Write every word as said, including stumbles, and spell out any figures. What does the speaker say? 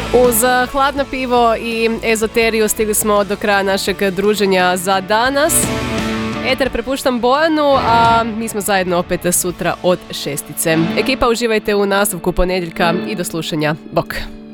Uz hladno pivo i ezoteriju stigli smo do kraja našeg druženja za danas. Eter prepuštam Bojanu, a mi smo zajedno opet sutra od šestice. Ekipa, uživajte u nastavku ponedjeljka i do slušanja. Bok!